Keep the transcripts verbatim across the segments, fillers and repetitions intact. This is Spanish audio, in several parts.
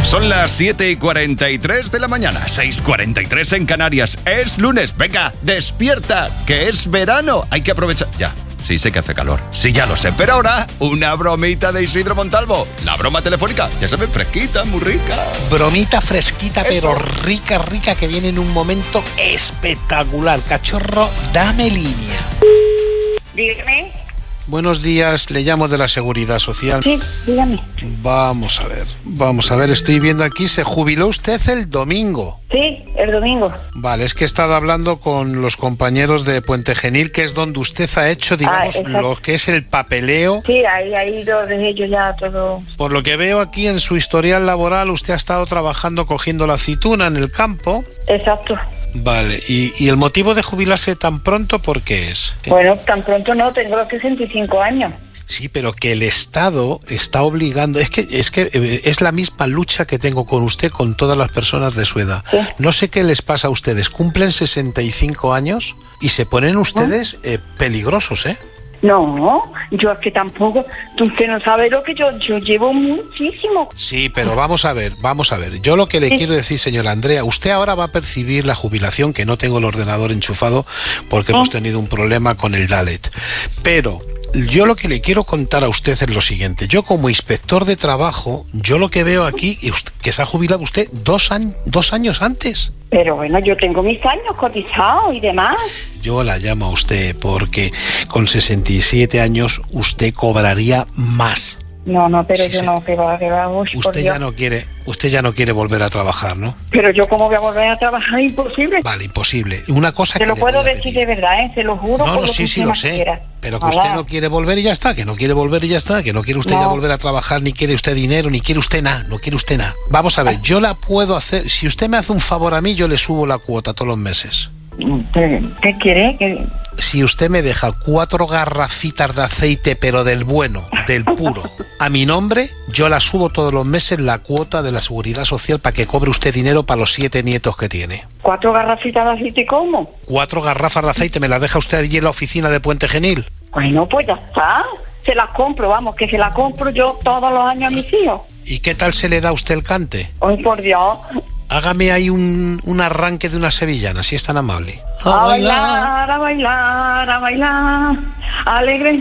Son las siete y cuarenta y tres de la mañana, seis y cuarenta y tres en Canarias. Es lunes, venga, despierta, que es verano. Hay que aprovechar... Ya, sí sé que hace calor, sí ya lo sé. Pero ahora, una bromita de Isidro Montalvo. La broma telefónica, ya saben, fresquita, muy rica. Bromita fresquita, Eso. pero rica, rica, que viene en un momento espectacular. Cachorro, dame línea. Dígame. Buenos días, le llamo de la Seguridad Social. Sí, dígame. Vamos a ver, vamos a ver, estoy viendo aquí, se jubiló usted el domingo. Sí, el domingo. Vale, es que he estado hablando con los compañeros de Puente Genil, que es donde usted ha hecho, digamos, Ah, exacto. lo que es el papeleo. Sí, ahí ha ido de ellos ya todo. Por lo que veo aquí en su historial laboral, usted ha estado trabajando cogiendo la aceituna en el campo. Exacto. Vale, ¿y, y el motivo de jubilarse tan pronto por qué es? Bueno, tan pronto no, tengo los sesenta y cinco años. Sí, pero que el Estado está obligando, es que es que eh, es la misma lucha que tengo con usted, con todas las personas de su edad. Sí. No sé qué les pasa a ustedes, cumplen sesenta y cinco años y se ponen ustedes eh, peligrosos, ¿eh? No, yo es que tampoco, tú usted no sabe lo que yo, yo llevo muchísimo. Sí, pero vamos a ver, vamos a ver. Yo lo que le Sí. quiero decir, señora Andrea, usted ahora va a percibir la jubilación, que no tengo el ordenador enchufado porque Ah. hemos tenido un problema con el Dalet. Pero yo lo que le quiero contar a usted es lo siguiente. Yo como inspector de trabajo, yo lo que veo aquí es que se ha jubilado usted dos, años, dos años antes. Pero bueno, yo tengo mis años cotizados y demás. Yo la llamo a usted porque con sesenta y siete años usted cobraría más. No, no, pero Sí, yo sí. no, que va, que va, uy, por Usted Dios. ya no quiere, usted ya no quiere volver a trabajar, ¿no? Pero yo cómo voy a volver a trabajar, imposible. Vale, imposible. Una cosa Te que lo le puedo voy a decir pedir. de verdad, ¿eh? Se lo juro. No, por no, lo sí, que sí usted lo más sé. quiera. Pero que Ojalá. usted no quiere volver y ya está, que no quiere volver y ya está, que no quiere usted No. ya volver a trabajar, ni quiere usted dinero, ni quiere usted nada, no quiere usted nada. Vamos a ver, yo la puedo hacer, si usted me hace un favor a mí, yo le subo la cuota todos los meses. ¿Qué, qué quiere? ¿Qué? Si usted me deja cuatro garrafitas de aceite, pero del bueno, del puro, a mi nombre, yo la subo todos los meses la cuota de la Seguridad Social para que cobre usted dinero para los siete nietos que tiene. ¿Cuatro garrafitas de aceite cómo? Cuatro garrafas de aceite, ¿me las deja usted allí en la oficina de Puente Genil? Bueno, pues ya está. Se las compro, vamos, que se las compro yo todos los años a mis hijos. ¿Y qué tal se le da a usted el cante? Ay, por Dios. Hágame ahí un, un arranque de una sevillana, si es tan amable. A bailar, a bailar, a bailar. Alegre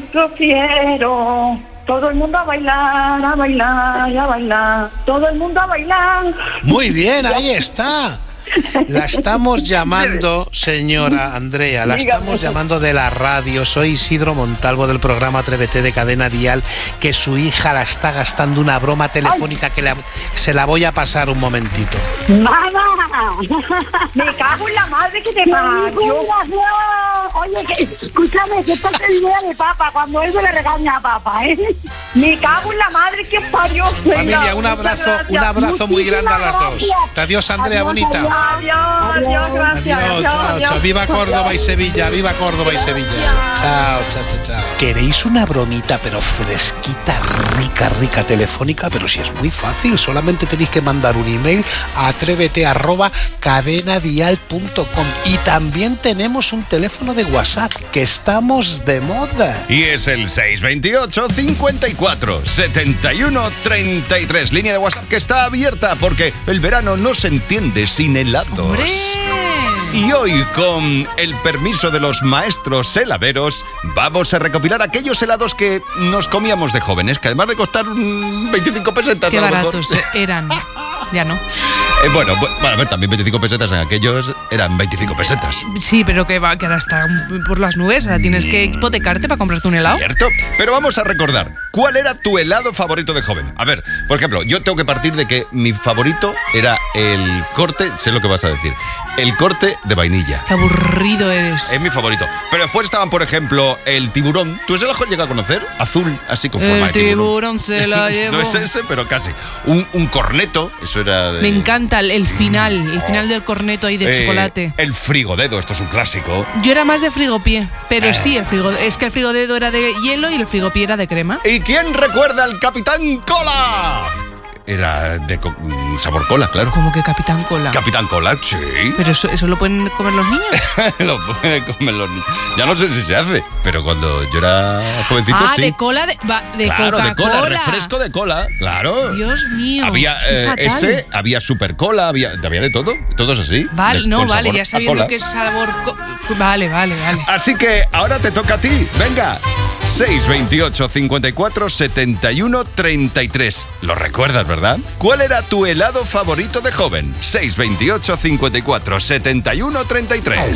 quiero. Todo el mundo a bailar, a bailar, a bailar. Todo el mundo a bailar. Muy bien, ahí está. La estamos llamando, señora Andrea, la Dígame. estamos llamando de la radio. Soy Isidro Montalvo del programa Atrévete de Cadena Dial, que su hija la está gastando una broma telefónica que la- se la voy a pasar un momentito. ¡Mamá! Me cago en la madre que te parió. Oye, que, escúchame, que esta es la idea de papá, cuando él se le regaña a papá, ¿eh? Me cago en la madre que parió. Familia, un abrazo, un abrazo muy grande a las dos. Adiós, Andrea, bonita. Adiós, adiós, gracias. Adiós, chao, chao. Viva Córdoba y Sevilla, viva Córdoba y Sevilla. Chao, chao, chao, chao. ¿Queréis una bromita pero fresquita, rica, rica telefónica? Pero si es muy fácil, solamente tenéis que mandar un email a atrévete arroba cadenadial punto com. Y también tenemos un teléfono de WhatsApp, que estamos de moda. Y es el seis veintiocho, cincuenta y cuatro, setenta y uno, treinta y tres. Línea de WhatsApp que está abierta porque el verano no se entiende sin helados. ¡Hombre! Y hoy, con el permiso de los maestros heladeros, vamos a recopilar aquellos helados que nos comíamos de jóvenes, que además de costar mm, veinticinco pesetas Qué a lo mejor. baratos eran. Ya no. Eh, bueno, bu- bueno, a ver, también veinticinco pesetas en aquellos eran veinticinco pesetas. Sí, pero que va, que ahora está por las nubes. Ahora tienes que hipotecarte para comprarte un helado. ¿Cierto? Pero vamos a recordar, ¿cuál era tu helado favorito de joven? A ver, por ejemplo, yo tengo que partir de que mi favorito era el corte, sé lo que vas a decir, el corte de vainilla. Qué aburrido eres. Es mi favorito. Pero después estaban, por ejemplo, el tiburón. ¿Tú ese lo has llegado a conocer? Azul, así con forma El de tiburón. tiburón se la llevó. No es ese, pero casi. Un, un corneto, eso era de... Me encanta el, el final, el final del corneto ahí de Eh, chocolate. El frigodedo, esto es un clásico. Yo era más de frigopié, pero Eh. sí, el frigo, es que el frigodedo era de hielo y el frigopié era de crema. ¿Y quién recuerda al Capitán Cola? era de co- sabor cola, claro. Como que Capitán Cola. Capitán Cola, sí. Pero eso, eso lo pueden comer los niños. Lo pueden comer los niños. Ya no sé si se hace, pero cuando yo era jovencito ah, sí. de cola de, va, de claro, de Coca-Cola. cola, refresco de cola, claro. Dios mío. Había qué eh, fatal. ese, había super cola, había, había de todo, todos así. Vale, de- no, con vale, sabor ya a sabiendo cola. que es sabor... co- Vale, vale, vale. Así que ahora te toca a ti, venga. seis veintiocho, cincuenta y cuatro, setenta y uno, treinta y tres. Lo recuerdas, ¿verdad? ¿Cuál era tu helado favorito de joven? seis veintiocho, cincuenta y cuatro, setenta y uno, treinta y tres.